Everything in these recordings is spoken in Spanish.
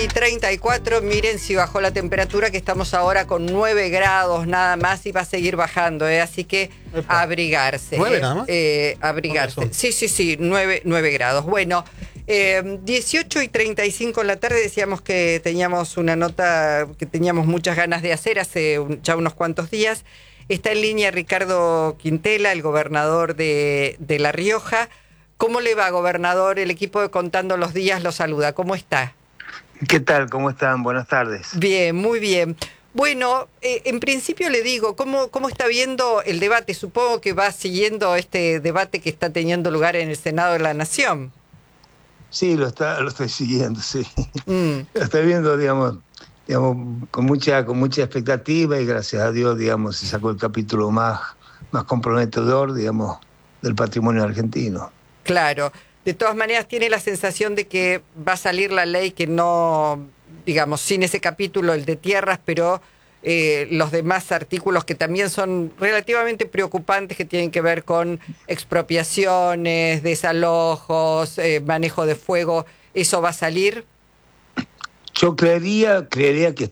Y 34, miren si bajó la temperatura, que estamos ahora con 9 grados nada más y va a seguir bajando, así que a abrigarse. ¿9 nada más? Abrigarse. Sí, 9 grados. Bueno, 18 y 35 en la tarde decíamos que teníamos una nota que teníamos muchas ganas de hacer hace ya unos cuantos días. Está en línea Ricardo Quintela, el gobernador de La Rioja. ¿Cómo le va, gobernador? El equipo de Contando los Días lo saluda. ¿Cómo está? ¿Qué tal? ¿Cómo están? Buenas tardes. Bien, muy bien. Bueno, en principio le digo, ¿cómo está viendo el debate? Supongo que va siguiendo este debate que está teniendo lugar en el Senado de la Nación. Sí, lo estoy siguiendo, sí. Lo estoy viendo, digamos, con mucha expectativa y gracias a Dios, digamos, se sacó el capítulo más comprometedor, digamos, del patrimonio argentino. Claro. De todas maneras, tiene la sensación de que va a salir la ley que no, digamos, sin ese capítulo, el de tierras, pero los demás artículos que también son relativamente preocupantes, que tienen que ver con expropiaciones, desalojos, manejo de fuego, ¿eso va a salir? Yo creería que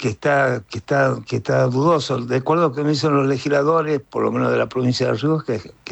está dudoso. De acuerdo a lo que me dicen los legisladores, por lo menos de la provincia de Ríos,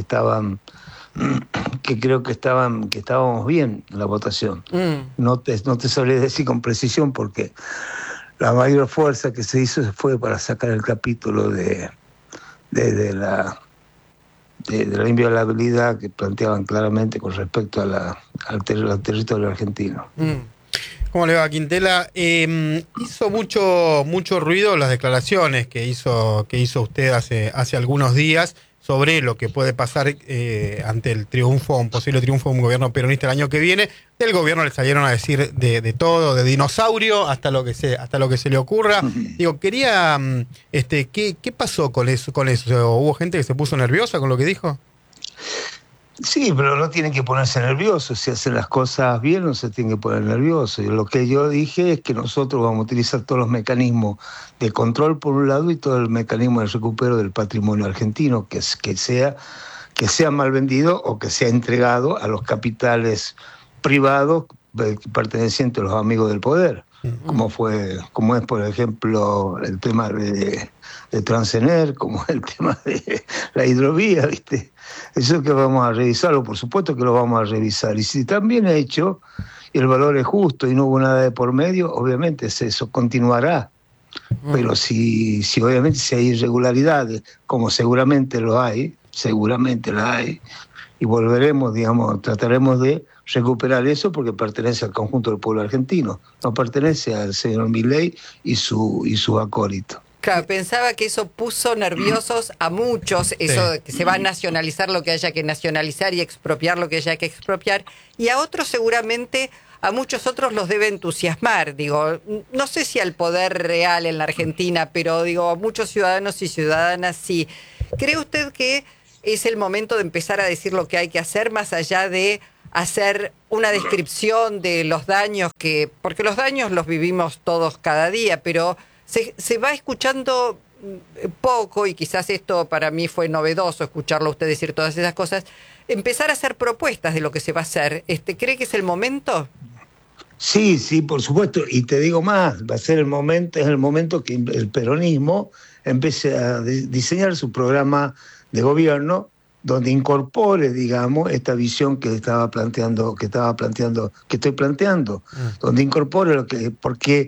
que creo que estábamos bien en la votación. No te sabría decir con precisión porque la mayor fuerza que se hizo fue para sacar el capítulo de la inviolabilidad que planteaban claramente con respecto al territorio argentino. ¿Cómo le va, Quintela? Hizo mucho ruido las declaraciones que hizo usted hace algunos días sobre lo que puede pasar ante el triunfo, un posible triunfo de un gobierno peronista el año que viene. Del gobierno le salieron a decir de todo, de dinosaurio hasta lo que se le ocurra. Digo, quería, ¿qué pasó con eso? ¿Hubo gente que se puso nerviosa con lo que dijo? Sí, pero no tienen que ponerse nerviosos. Si hacen las cosas bien, no se tienen que poner nerviosos. Y lo que yo dije es que nosotros vamos a utilizar todos los mecanismos de control por un lado y todo el mecanismo de recupero del patrimonio argentino, que sea mal vendido o que sea entregado a los capitales privados pertenecientes a los amigos del poder. Como es, por ejemplo, el tema de Transener, como el tema de la hidrovía, ¿viste? Eso que vamos a revisarlo, por supuesto que lo vamos a revisar. Y si está bien hecho y el valor es justo y no hubo nada de por medio, obviamente eso continuará. Pero si obviamente si hay irregularidades, como seguramente las hay, y volveremos, digamos, trataremos de recuperar eso porque pertenece al conjunto del pueblo argentino, no pertenece al señor Milei y su acólito. Claro, pensaba que eso puso nerviosos a muchos, eso de que se va a nacionalizar lo que haya que nacionalizar y expropiar lo que haya que expropiar, y a otros seguramente, a muchos otros los debe entusiasmar, digo, no sé si al poder real en la Argentina, pero digo, a muchos ciudadanos y ciudadanas sí. ¿Cree usted que es el momento de empezar a decir lo que hay que hacer, más allá de hacer una descripción de los daños porque los daños los vivimos todos cada día, pero se va escuchando poco, y quizás esto para mí fue novedoso escucharlo a usted decir todas esas cosas, empezar a hacer propuestas de lo que se va a hacer? ¿Cree que es el momento? Sí, por supuesto, y te digo más, es el momento que el peronismo empiece a diseñar su programa de gobierno donde incorpore, digamos, esta visión que estoy planteando, donde incorpore porque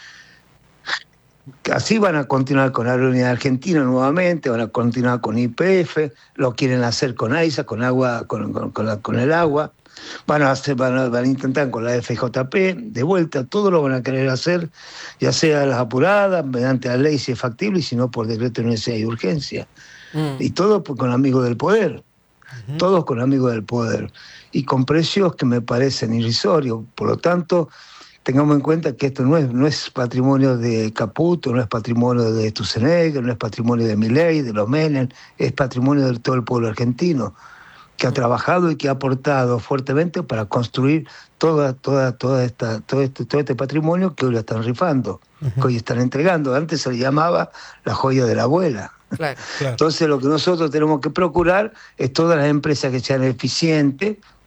así van a continuar con Aerolínea Argentina nuevamente, van a continuar con YPF, lo quieren hacer con AISA, con agua, con el agua, van a intentar con la FJP, de vuelta, todo lo van a querer hacer, ya sea a las apuradas, mediante la ley si es factible, y si no por decreto de necesidad y urgencia. Y todo con amigos del poder, todos con amigos del poder, y con precios que me parecen irrisorios. Por lo tanto, tengamos en cuenta que esto no es patrimonio de Caputo, no es patrimonio de Sturzenegger, no es patrimonio de Milei, de los Menem, es patrimonio de todo el pueblo argentino, que ha trabajado y que ha aportado fuertemente para construir todo este patrimonio que hoy lo están rifando, que hoy están entregando. Antes se le llamaba la joya de la abuela. Claro. Entonces lo que nosotros tenemos que procurar es todas las empresas que sean eficientes,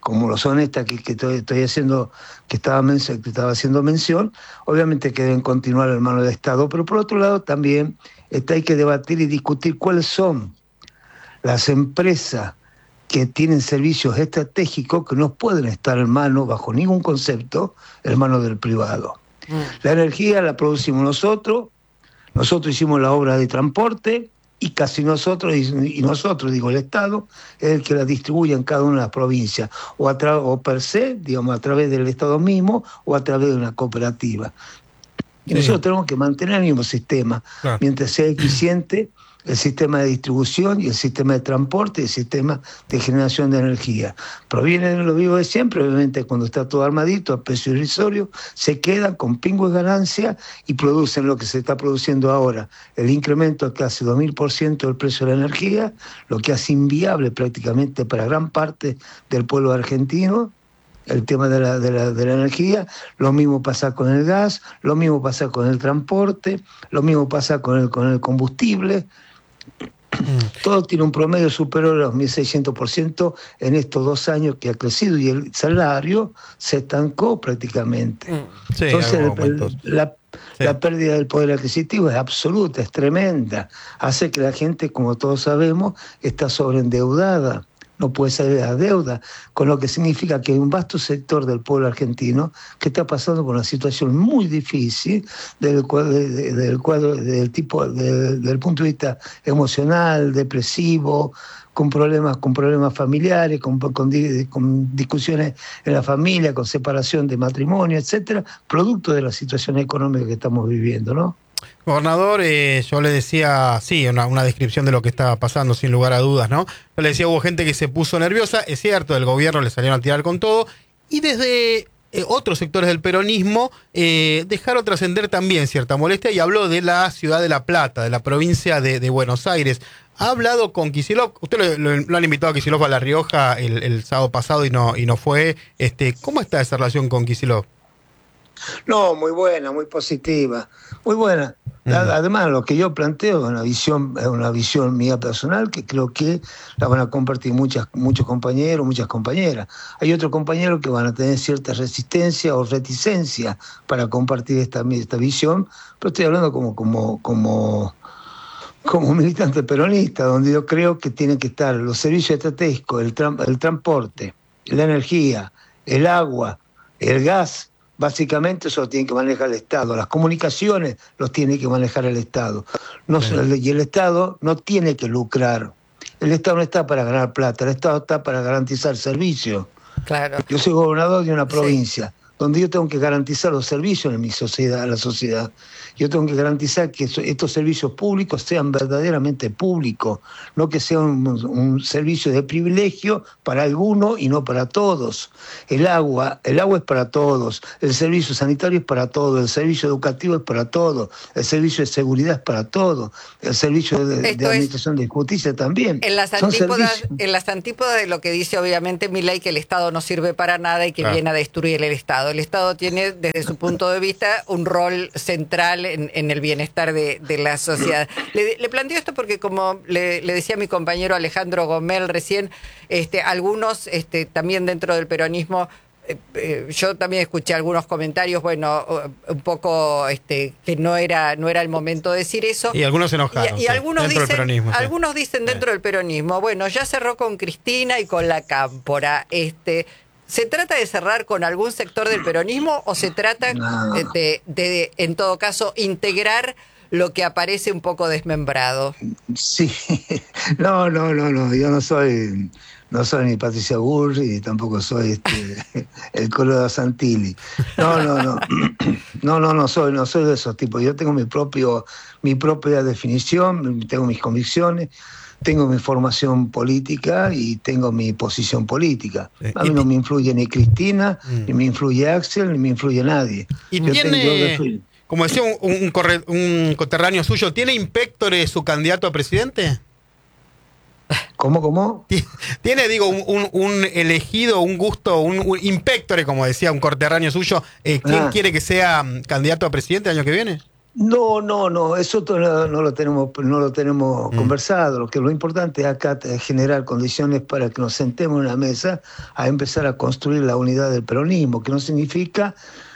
como lo son estas que estoy haciendo, que estaba haciendo mención, obviamente que deben continuar en manos del Estado, pero por otro lado también hay que debatir y discutir cuáles son las empresas que tienen servicios estratégicos que no pueden estar en manos, bajo ningún concepto, en manos del privado. La energía la producimos nosotros hicimos la obra de transporte, y casi nosotros, digo el Estado, es el que la distribuye en cada una de las provincias, o per se, digamos, a través del Estado mismo, o a través de una cooperativa. Y nosotros tenemos que mantener el mismo sistema, claro, mientras sea eficiente el sistema de distribución y el sistema de transporte y el sistema de generación de energía. Proviene de lo vivo de siempre, obviamente cuando está todo armadito a precio irrisorio, se quedan con pingo de ganancia y producen lo que se está produciendo ahora, el incremento de casi 2000% del precio de la energía, lo que hace inviable prácticamente para gran parte del pueblo argentino el tema de la energía. Lo mismo pasa con el gas, lo mismo pasa con el transporte, lo mismo pasa con el combustible. Todo tiene un promedio superior a los 1.600% en estos 2 años que ha crecido, y el salario se estancó prácticamente. Sí, entonces la pérdida del poder adquisitivo es absoluta, es tremenda. Hace que la gente, como todos sabemos, está sobreendeudada. No puede salir de la deuda, con lo que significa que hay un vasto sector del pueblo argentino que está pasando por una situación muy difícil del punto de vista emocional, depresivo, con problemas familiares, con discusiones en la familia, con separación de matrimonio, etcétera, producto de la situación económica que estamos viviendo, ¿no? Gobernador, yo le decía, sí, una descripción de lo que estaba pasando, sin lugar a dudas, ¿no? Yo le decía, hubo gente que se puso nerviosa, es cierto, del gobierno le salieron a tirar con todo, y desde otros sectores del peronismo dejaron trascender también cierta molestia, y habló de la ciudad de La Plata, de la provincia de Buenos Aires. ¿Ha hablado con Kicillof? Usted lo han invitado a Kicillof a La Rioja el sábado pasado y no fue. ¿Cómo está esa relación con Kicillof? No, muy buena, muy positiva, muy buena. Además, lo que yo planteo es una visión mía personal, que creo que la van a compartir muchos compañeros, muchas compañeras. Hay otros compañeros que van a tener cierta resistencia o reticencia para compartir esta visión, pero estoy hablando como militante peronista, donde yo creo que tienen que estar los servicios estratégicos, el transporte, la energía, el agua, el gas. Básicamente eso lo tiene que manejar el Estado. Las comunicaciones los tiene que manejar el Estado. Y el Estado no tiene que lucrar. El Estado no está para ganar plata, el Estado está para garantizar servicios. Claro. Yo soy gobernador de una provincia donde yo tengo que garantizar los servicios en mi sociedad, a la sociedad. Yo tengo que garantizar que estos servicios públicos sean verdaderamente públicos, no que sea un servicio de privilegio para algunos y no para todos. El agua es para todos, el servicio sanitario es para todos, el servicio educativo es para todos, el servicio de seguridad es para todos, el servicio de administración de justicia también. En las antípodas de lo que dice obviamente Milei, que el Estado no sirve para nada y que viene a destruir el Estado. El Estado tiene, desde su punto de vista, un rol central en el bienestar de la sociedad. Le planteo esto porque, como le decía mi compañero Alejandro Gomel recién, algunos también dentro del peronismo, yo también escuché algunos comentarios, bueno, un poco que no era el momento de decir eso. Y algunos se enojaron. Y algunos dicen, algunos dicen dentro del peronismo, bueno, ya cerró con Cristina y con la Cámpora. ¿Se trata de cerrar con algún sector del peronismo o se trata de, en todo caso, integrar lo que aparece un poco desmembrado? Sí, no, yo no soy ni Patricia Bullrich ni tampoco soy el Colo Santilli. No soy de esos tipos. Yo tengo mi propia definición, tengo mis convicciones. Tengo mi formación política y tengo mi posición política. A mí no me influye ni Cristina, ni me influye Axel, ni me influye nadie. Y como decía un conterráneo suyo, ¿tiene impéctore su candidato a presidente? ¿Cómo? ¿Tiene, digo, un elegido, un gusto, un impéctore, como decía un conterráneo suyo? ¿Quién quiere que sea candidato a presidente el año que viene? No, eso no lo tenemos conversado. Lo importante acá es generar condiciones para que nos sentemos en una mesa a empezar a construir la unidad del peronismo, que no significa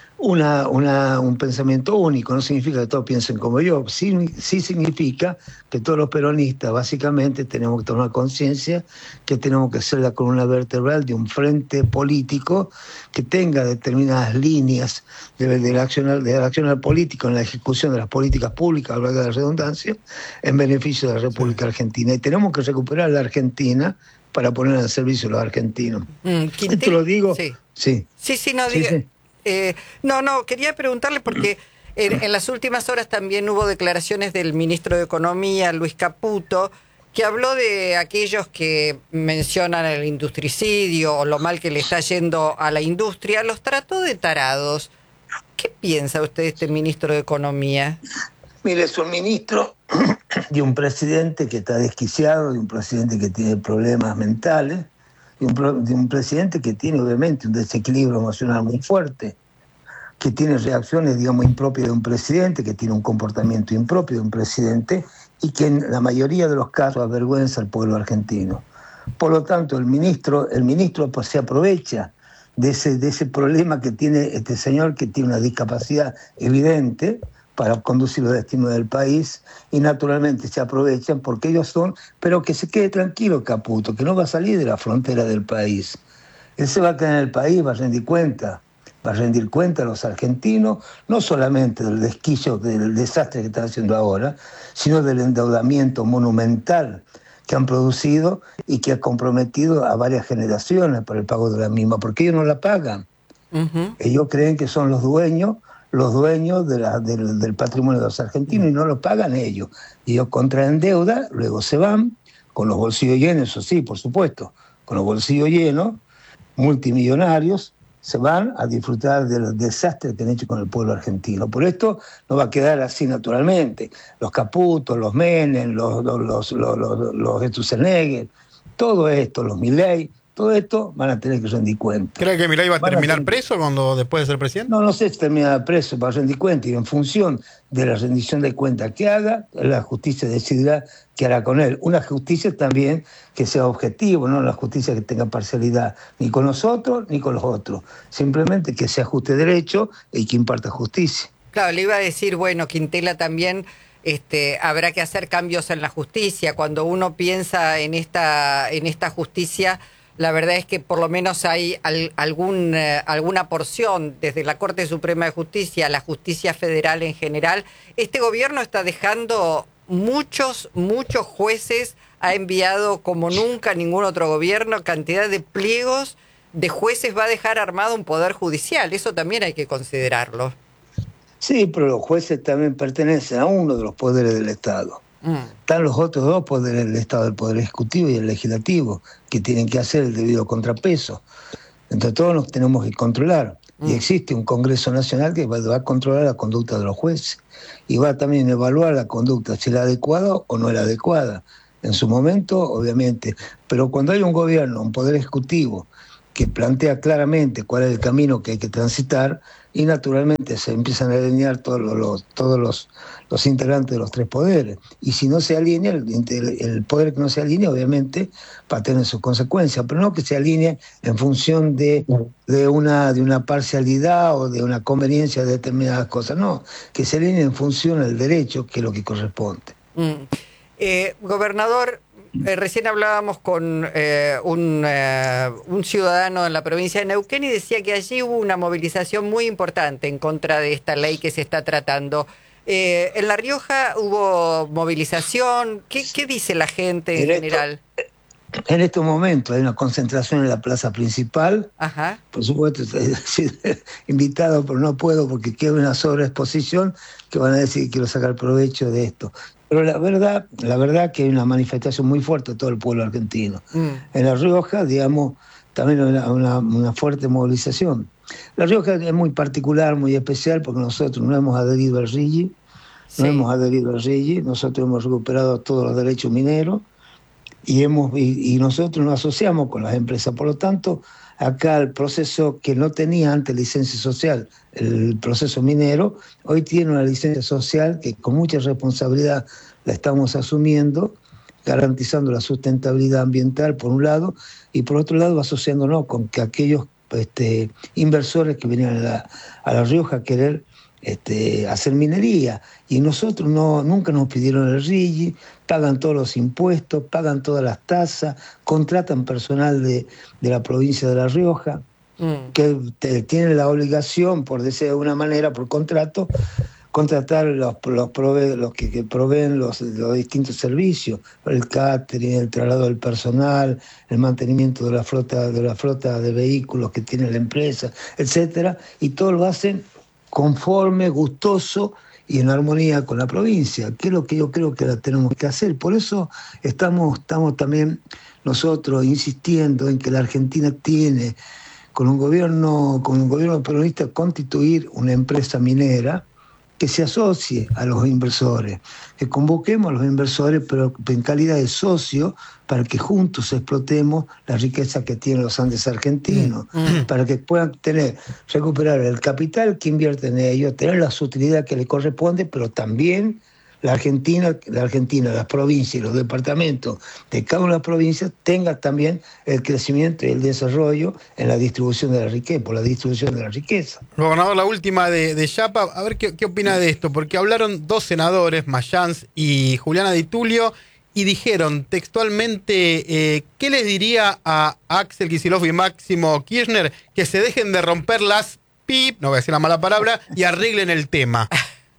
un pensamiento único, no significa que todos piensen como yo, sí significa que todos los peronistas básicamente tenemos que tomar conciencia que tenemos que ser la columna vertebral de un frente político que tenga determinadas líneas del accionar político en la ejecución de las políticas públicas, valga la redundancia, en beneficio de la República Argentina. Y tenemos que recuperar la Argentina para poner al servicio de los argentinos. Esto lo digo. Sí, no diga. Sí. Quería preguntarle porque en las últimas horas también hubo declaraciones del ministro de Economía, Luis Caputo, que habló de aquellos que mencionan el industricidio o lo mal que le está yendo a la industria, los trató de tarados. ¿Qué piensa usted de este ministro de Economía? Mire, es un ministro de un presidente que está desquiciado, de un presidente que tiene problemas mentales, de un presidente que tiene obviamente un desequilibrio emocional muy fuerte, que tiene reacciones, digamos, impropias de un presidente, que tiene un comportamiento impropio de un presidente y que en la mayoría de los casos avergüenza al pueblo argentino. Por lo tanto, el ministro pues, se aprovecha de ese problema que tiene este señor, que tiene una discapacidad evidente para conducir los destinos del país, y naturalmente se aprovechan porque ellos son, pero que se quede tranquilo Caputo, que no va a salir de la frontera del país. Él se va a quedar en el país, va a rendir cuenta a los argentinos, no solamente del desquicio, del desastre que están haciendo ahora, sino del endeudamiento monumental que han producido y que ha comprometido a varias generaciones por el pago de la misma, porque ellos no la pagan. Ellos creen que son los dueños del patrimonio de los argentinos y no lo pagan ellos. Ellos contraen deuda, luego se van, con los bolsillos llenos, eso sí, por supuesto, con los bolsillos llenos, multimillonarios, se van a disfrutar de los desastres que han hecho con el pueblo argentino. Por esto no va a quedar así naturalmente. Los Caputos, los Menem, los Sturzenegger, todo esto, los Milei, todo esto van a tener que rendir cuenta. ¿Cree que Milei va a terminar preso después de ser presidente? No sé si terminará preso, va a rendir cuenta, y en función de la rendición de cuentas que haga, la justicia decidirá qué hará con él. Una justicia también que sea objetivo, no una justicia que tenga parcialidad ni con nosotros ni con los otros. Simplemente que se ajuste derecho y que imparta justicia. Claro, le iba a decir, bueno, Quintela también... habrá que hacer cambios en la justicia. Cuando uno piensa en esta justicia, la verdad es que por lo menos hay alguna porción, desde la Corte Suprema de Justicia a la justicia federal en general. Este gobierno está dejando muchos jueces, ha enviado como nunca ningún otro gobierno, cantidad de pliegos de jueces, va a dejar armado un poder judicial. Eso también hay que considerarlo. Sí, pero los jueces también pertenecen a uno de los poderes del Estado. Están los otros dos poderes del Estado, el Poder Ejecutivo y el Legislativo, que tienen que hacer el debido contrapeso. Entre todos nos tenemos que controlar. Y existe un Congreso Nacional que va a controlar la conducta de los jueces. Y va también a evaluar la conducta, si es la adecuada o no es la adecuada. En su momento, obviamente. Pero cuando hay un gobierno, un Poder Ejecutivo, que plantea claramente cuál es el camino que hay que transitar, y naturalmente se empiezan a alinear todos los integrantes de los tres poderes. Y si no se alinea, el poder que no se alinea, obviamente, va a tener sus consecuencias, pero no que se alinee en función de una parcialidad o de una conveniencia de determinadas cosas, no, que se alinee en función del derecho, que es lo que corresponde. Gobernador, recién hablábamos con un ciudadano en la provincia de Neuquén y decía que allí hubo una movilización muy importante en contra de esta ley que se está tratando. En La Rioja hubo movilización. ¿Qué dice la gente en general? En estos momentos hay una concentración en la plaza principal. Ajá. Por supuesto, estoy invitado, pero no puedo porque queda una sobreexposición que van a decir que quiero sacar provecho de esto. Pero la verdad que hay una manifestación muy fuerte de todo el pueblo argentino. En La Rioja, digamos, también una fuerte movilización. La Rioja es muy particular, muy especial, porque nosotros no hemos adherido al RIGI, nosotros hemos recuperado todos los derechos mineros y nosotros nos asociamos con las empresas. Por lo tanto, acá el proceso que no tenía antes licencia social el proceso minero, hoy tiene una licencia social que con mucha responsabilidad la estamos asumiendo, garantizando la sustentabilidad ambiental por un lado, y por otro lado asociándonos con que aquellos inversores que vienen a la Rioja a querer hacer minería, y nosotros nunca nos pidieron el RIGI, pagan todos los impuestos, pagan todas las tasas, contratan personal de la provincia de La Rioja, que tienen la obligación, por decir de alguna manera, por contrato, contratar los que proveen los distintos servicios, el catering, el traslado del personal, el mantenimiento de la flota de vehículos que tiene la empresa, etcétera, y todo lo hacen conforme, gustoso y en armonía con la provincia, que es lo que yo creo que la tenemos que hacer. Por eso estamos también nosotros insistiendo en que la Argentina tiene, con un gobierno peronista, constituir una empresa minera que se asocie a los inversores, que convoquemos a los inversores, pero en calidad de socio, para que juntos explotemos la riqueza que tienen los Andes argentinos, para que puedan recuperar el capital que invierte en ellos, tener la utilidad que le corresponde, pero también la Argentina, las provincias y los departamentos de cada una de las provincias tengan también el crecimiento y el desarrollo en la distribución de la riqueza, por la distribución de la riqueza. Gobernador, la última de Yapa, a ver qué opina de esto, porque hablaron dos senadores, Mayans y Juliana Di Tulio, y dijeron textualmente, ¿qué les diría a Axel Kicillof y Máximo Kirchner que se dejen de romper las pip, no voy a decir la mala palabra, y arreglen el tema?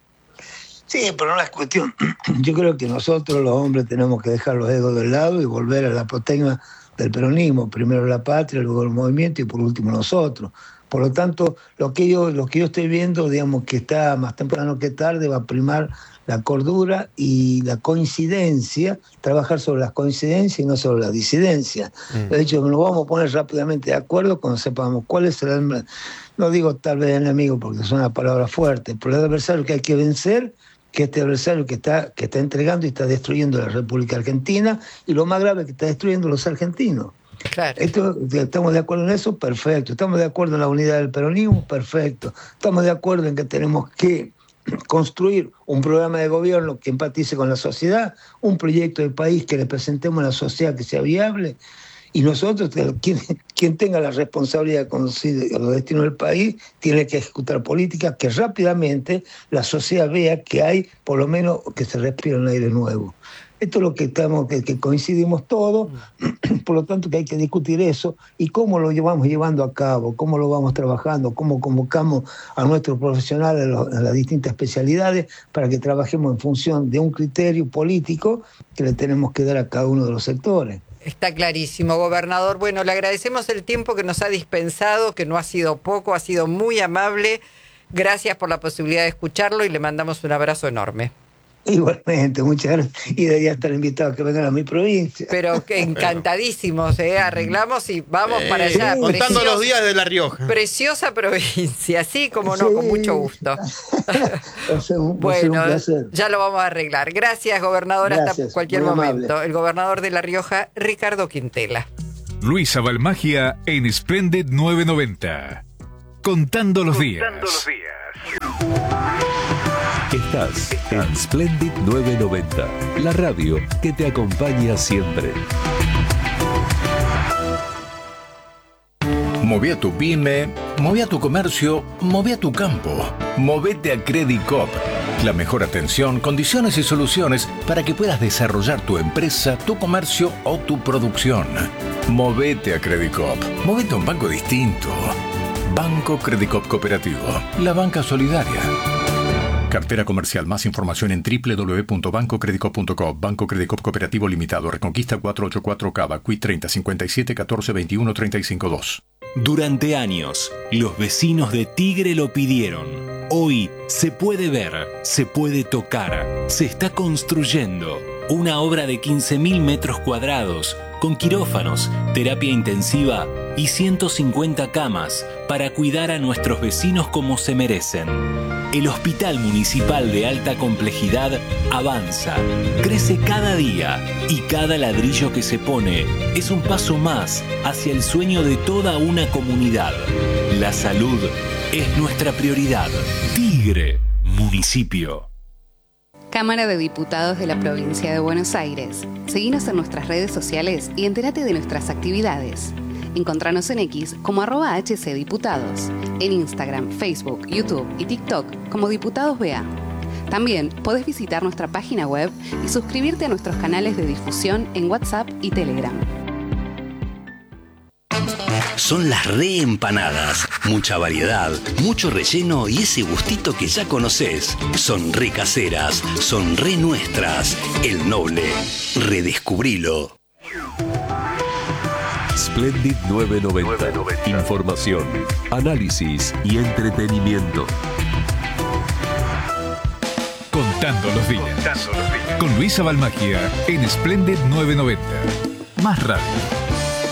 Sí, pero no es cuestión. Yo creo que nosotros los hombres tenemos que dejar los egos del lado y volver a la apotegma del peronismo. Primero la patria, luego el movimiento y por último nosotros. Por lo tanto, lo que yo estoy viendo, digamos que está más temprano que tarde, va a primar la cordura y la coincidencia, trabajar sobre las coincidencias y no sobre la disidencia. De hecho, nos vamos a poner rápidamente de acuerdo cuando sepamos cuál será el, no digo tal vez enemigo porque es una palabra fuerte, pero el adversario que hay que vencer, que este adversario que está entregando y está destruyendo la República Argentina, y lo más grave, que está destruyendo a los argentinos. Claro. ¿Estamos de acuerdo en eso? Perfecto. ¿Estamos de acuerdo en la unidad del peronismo? Perfecto. ¿Estamos de acuerdo en que tenemos que construir un programa de gobierno que empatice con la sociedad, un proyecto de país que le presentemos a la sociedad que sea viable? Y nosotros, quien tenga la responsabilidad de conducir los destinos del país, tiene que ejecutar políticas que rápidamente la sociedad vea que hay, por lo menos, que se respira un aire nuevo. Esto es lo que que coincidimos todos, por lo tanto que hay que discutir eso y cómo lo vamos llevando a cabo, cómo lo vamos trabajando, cómo convocamos a nuestros profesionales a las distintas especialidades para que trabajemos en función de un criterio político que le tenemos que dar a cada uno de los sectores. Está clarísimo, gobernador. Bueno, le agradecemos el tiempo que nos ha dispensado, que no ha sido poco, ha sido muy amable. Gracias por la posibilidad de escucharlo y le mandamos un abrazo enorme. Igualmente, muchas gracias. Y debería estar invitado a que vengan a mi provincia. Pero que encantadísimos, arreglamos y vamos para allá. Contando los días de La Rioja. Preciosa provincia, sí, como no, con mucho gusto. Bueno, ya lo vamos a arreglar. Gracias, gobernador, gracias, hasta cualquier momento. Amable. El gobernador de La Rioja, Ricardo Quintela. Luisa Balmagia en Splendid 990. Contando los días. Estás en Splendid 990, la radio que te acompaña siempre. Moví a tu pyme, moví a tu comercio, moví a tu campo. Movete a Credicop. La mejor atención, condiciones y soluciones para que puedas desarrollar tu empresa, tu comercio o tu producción. Movete a Credicop. Movete a un banco distinto. Banco Credicop Cooperativo. La banca solidaria. Cartera comercial. Más información en www.bancocredicop.com. Banco Credicop Cooperativo Limitado. Reconquista 484 Cava. Cui 30 57 14 21 35 2. Durante años, los vecinos de Tigre lo pidieron. Hoy se puede ver, se puede tocar, se está construyendo una obra de 15.000 metros cuadrados con quirófanos, terapia intensiva y 150 camas para cuidar a nuestros vecinos como se merecen. El Hospital Municipal de Alta Complejidad avanza, crece cada día y cada ladrillo que se pone es un paso más hacia el sueño de toda una comunidad. La salud es nuestra prioridad. Tigre, municipio. Cámara de Diputados de la Provincia de Buenos Aires. Seguinos en nuestras redes sociales y entérate de nuestras actividades. Encontranos en X como @HCDiputados, en Instagram, Facebook, YouTube y TikTok como Diputados BA. También podés visitar nuestra página web y suscribirte a nuestros canales de difusión en WhatsApp y Telegram. Son las reempanadas. Mucha variedad, mucho relleno y ese gustito que ya conoces. Son re caseras, son re nuestras. El Noble. Redescubrilo. Splendid 990. Información, análisis y entretenimiento. Contando los días. Con Luisa Balmagia en Splendid 990. Más radio.